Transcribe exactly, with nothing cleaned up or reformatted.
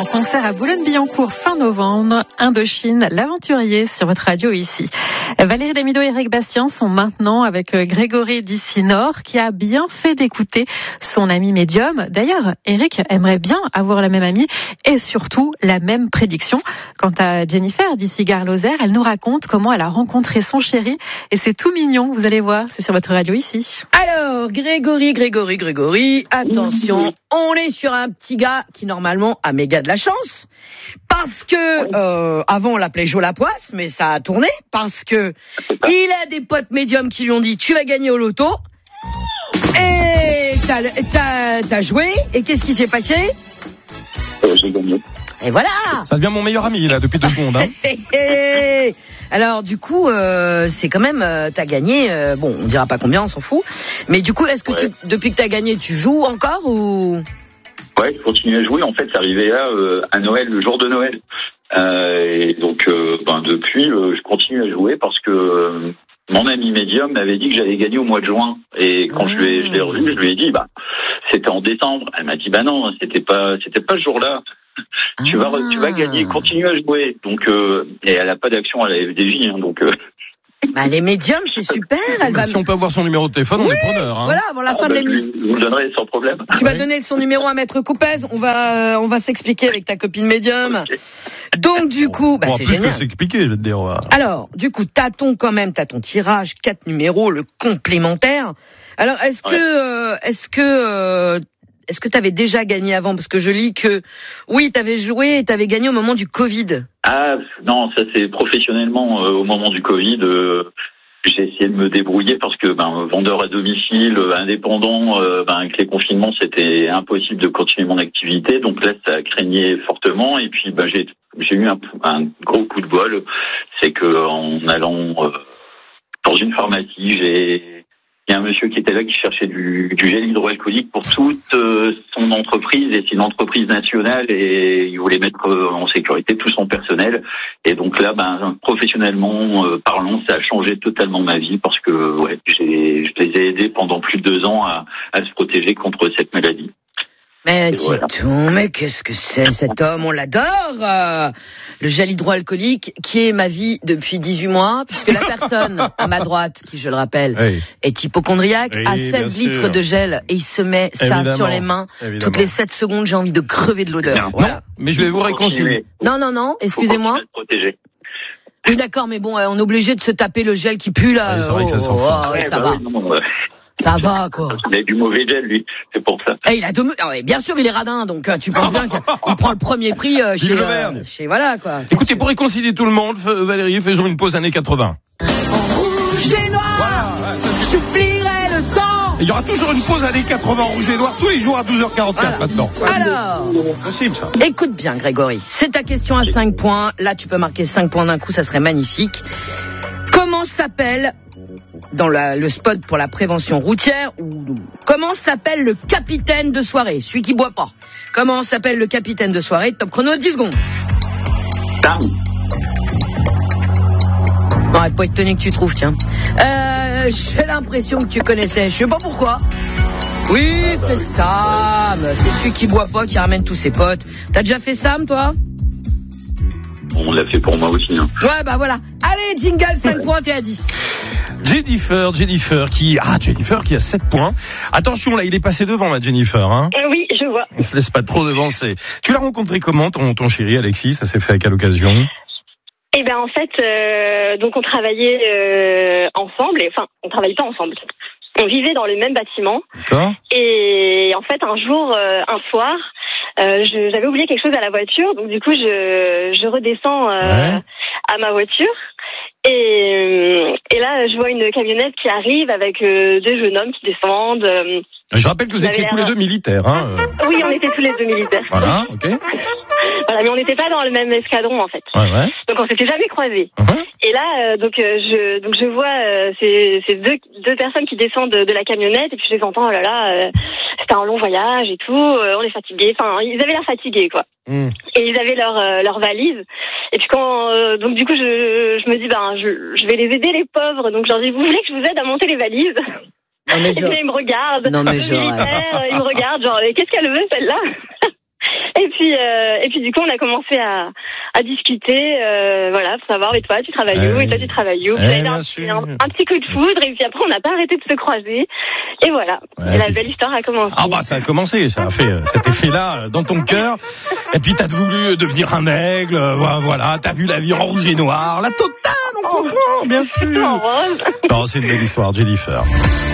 en concert à Boulogne-Billancourt fin novembre. Indochine, l'aventurier sur votre radio ici. Valérie Damido et Eric Bastien sont maintenant avec Grégory d'ici Nord qui a bien fait d'écouter son ami médium. D'ailleurs, Eric aimerait bien avoir la même amie et surtout la même prédiction. Quant à Jennifer d'ici Gare-Lozère, elle nous raconte comment elle a rencontré son chéri et c'est tout mignon. Vous allez voir, c'est sur votre radio ici. Alors, Grégory, Grégory, Grégory, attention, on est sur un petit gars qui normalement a méga de la chance. Parce que, euh, avant on l'appelait Jo Lapoisse, mais ça a tourné, parce que il a des potes médiums qui lui ont dit tu vas gagner au loto, et t'as, t'as, t'as joué, et qu'est-ce qui s'est passé? euh, J'ai gagné. Et voilà. Ça devient mon meilleur ami là depuis deux secondes. Hein. Alors du coup, euh, c'est quand même, euh, t'as gagné, euh, bon on dira pas combien, on s'en fout, mais du coup, est-ce que ouais. tu, depuis que t'as gagné, tu joues encore ou... Ouais, je continue à jouer. En fait, c'est arrivé là euh, à Noël, le jour de Noël. Euh, et donc, euh, ben depuis, euh, je continue à jouer parce que euh, mon ami médium m'avait dit que j'allais gagner au mois de juin. Et quand mmh. je l'ai, je l'ai revu, je lui ai dit, bah, c'était en décembre. Elle m'a dit, bah non, c'était pas, c'était pas ce jour-là. Ah. Tu vas, tu vas gagner. Continue à jouer. Donc, euh, et elle a pas d'action à la F D J, hein, donc. Euh, Bah, les médiums, c'est super. Elle bah, va... Si on peut avoir son numéro de téléphone, oui, on est preneur. Hein. Voilà, avant la ah, fin bah, de l'émission. Je vous le donnerai sans problème. Tu vas oui. donner son numéro à Maître Coupez. On va, euh, on va s'expliquer avec ta copine médium. Okay. Donc, du coup, bah, bon, c'est plus génial. que s'expliquer, je vais te dire. Ouais. Alors, du coup, t'as ton, quand même, t'as ton tirage, quatre numéros, le complémentaire. Alors, est-ce ouais. que, euh, est-ce que, euh, est-ce que t'avais déjà gagné avant? Parce que je lis que, oui, t'avais joué et t'avais gagné au moment du Covid. Ah, non, ça c'est professionnellement, euh, au moment du Covid, euh, j'ai essayé de me débrouiller parce que ben vendeur à domicile, indépendant, euh, ben avec les confinements c'était impossible de continuer mon activité, donc là ça craignait fortement et puis ben j'ai j'ai eu un, un gros coup de bol, c'est que en allant euh, dans une pharmacie, j'ai il y a un monsieur qui était là qui cherchait du, du gel hydroalcoolique pour toute euh, son entreprise et c'est une entreprise nationale et il voulait mettre euh, en sécurité tout son personnel et donc là ben professionnellement euh, parlant ça a changé totalement ma vie parce que ouais j'ai, je les ai aidés pendant plus de deux ans à, à se protéger contre cette maladie. Mais dis voilà. donc, mais qu'est-ce que c'est cet homme? On l'adore euh, le gel hydroalcoolique, qui est ma vie depuis dix-huit mois, puisque la personne à ma droite, qui je le rappelle, oui. est hypocondriaque, oui, a seize litres de gel, et il se met ça évidemment, sur les mains. Évidemment. Toutes les sept secondes, j'ai envie de crever de l'odeur. Voilà. Non, mais je vais vous réconcilier. Non, non, non, excusez-moi. Oui, d'accord, mais bon, on est obligé de se taper le gel qui pue, là. Oui, c'est vrai oh, que ça sent oh, fort. oh, ouais, ça bah va. oui, non, ouais. Ça va, quoi. Il a du mauvais gel, lui. C'est pour ça. Et il a de... ah ouais, bien sûr, il est radin, donc tu penses bien qu'il prend le premier prix euh, chez, euh, chez... Voilà, quoi. Écoutez, sûr. Pour réconcilier tout le monde, Valérie, faisons une pause années quatre-vingts. Rouge et noir, voilà, j'oublierai le temps. Il y aura toujours une pause années quatre-vingts rouge et noir tous les jours à douze heures quarante-quatre voilà. Maintenant. Alors, possible, ça. Écoute bien, Grégory. C'est ta question à cinq points. Là, tu peux marquer cinq points d'un coup, ça serait magnifique. Comment s'appelle, dans la, le spot pour la prévention routière, ou comment s'appelle le capitaine de soirée, celui qui boit pas? Comment s'appelle le capitaine de soirée? Top chrono, dix secondes. Sam. Bon, elle peut être étonné que tu trouves, tiens. Euh, j'ai l'impression que tu connaissais, je sais pas pourquoi. Oui, c'est Sam. C'est celui qui boit pas, qui ramène tous ses potes. T'as déjà fait Sam, toi? On l'a fait pour moi aussi. Hein. Ouais, bah voilà. Allez, jingle, cinq points, t'es à dix. Jennifer, Jennifer qui... Ah, Jennifer qui a sept points. Attention, là, il est passé devant, là, Jennifer. Hein. Euh, oui, je vois. On se laisse pas trop devancer. Tu l'as rencontré comment, ton, ton chéri, Alexis? Ça s'est fait à quelle occasion? Eh ben, en fait, euh, donc on travaillait euh, ensemble. Et, enfin, on travaillait pas ensemble. On vivait dans le même bâtiment. D'accord. Et en fait, un jour, euh, un soir... Euh, je, j'avais oublié quelque chose à la voiture, donc du coup je, je redescends euh, ouais. à ma voiture et, et là je vois une camionnette qui arrive avec euh, deux jeunes hommes qui descendent. Euh, je rappelle que vous étiez tous les deux militaires. Hein. Oui, on était tous les deux militaires. Voilà, ok. Voilà, mais on n'était pas dans le même escadron en fait. Ouais, ouais. Donc on s'était jamais croisés. Uh-huh. Et là, euh, donc euh, je donc je vois euh, ces, ces deux deux personnes qui descendent de, de la camionnette et puis je les entends. Oh là là, euh, c'était un long voyage et tout. Euh, on est fatigués. Enfin, ils avaient l'air fatigués quoi. Mm. Et ils avaient leur euh, leur valise. Et puis quand euh, donc du coup je je me dis ben je je vais les aider les pauvres. Donc je leur dis vous voulez que je vous aide à monter les valises? Non, mais et puis là, ils me regardent. Non mais je militaire, ils me regardent genre qu'est-ce qu'elle veut celle-là? Et puis puis, euh, et puis du coup, on a commencé à, à discuter, euh, voilà, pour savoir, mais toi, tu travailles où, et toi, tu travailles où. Puis, eh, un, un, un petit coup de foudre, et puis après, on n'a pas arrêté de se croiser. Et voilà, ouais, et la puis... belle histoire a commencé. Ah bah, ça a commencé, ça a fait cet effet-là dans ton cœur. Et puis, t'as voulu devenir un aigle, voilà, t'as vu la vie en rouge et noir, la totale, on comprend, bien sûr. C'est tout en rose. Non, c'est une belle histoire, Jennifer.